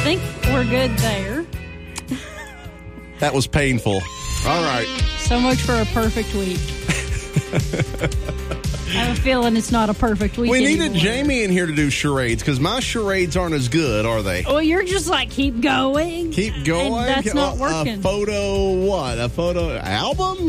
think we're good there. That was painful. All right. So much for a perfect week. I have a feeling it's not a perfect week We needed anymore. Jamie in here to do charades because my charades aren't as good, are they? Well, you're just like, keep going. Keep going. And that's not working. A photo what? A photo album?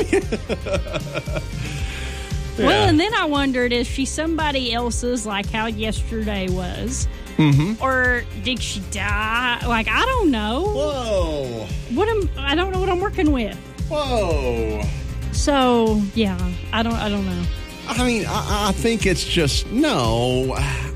Well, and then I wondered, is she somebody else's, like how yesterday was? Mm-hmm. Or did she die? Like, I don't know. Whoa. I don't know what I'm working with. Whoa. So, yeah, I don't know. I mean, I think it's just, no.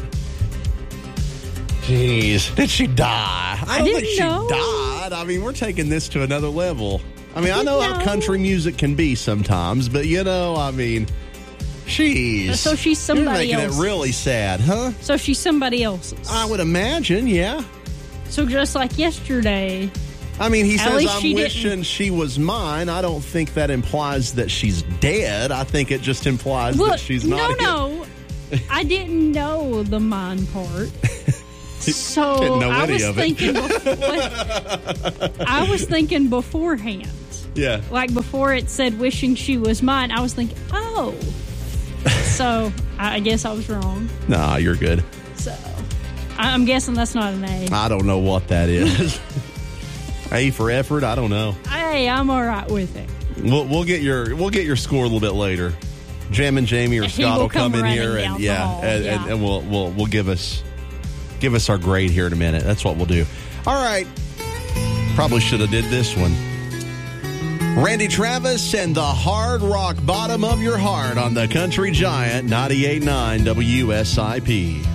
Jeez. Did she die? I don't think she died. I mean, we're taking this to another level. I mean, I know how country music can be sometimes, but, I mean, jeez. So she's somebody You're making else's. it really sad, huh? So she's somebody else's. I would imagine, yeah. So just like yesterday. I mean, he At says, least I'm she wishing didn't. she was mine. I don't think that implies that she's dead. I think it just implies that she's not. No. I didn't know the mine part. So Didn't know I any was of it. thinking I was thinking beforehand. Yeah. Like before it said wishing she was mine, I was thinking, oh. So I guess I was wrong. Nah, you're good. So I'm guessing that's not an A. I don't know what that is. A for effort? I don't know. Hey, I'm all right with it. We'll get your score a little bit later. Jam and Jamie or He Scott will will come come in running here down and the hall, and we'll give us our grade here in a minute. That's what we'll do. All right. Probably should have did this one. Randy Travis and the hard rock bottom of your heart on the Country Giant 98.9 WSIP.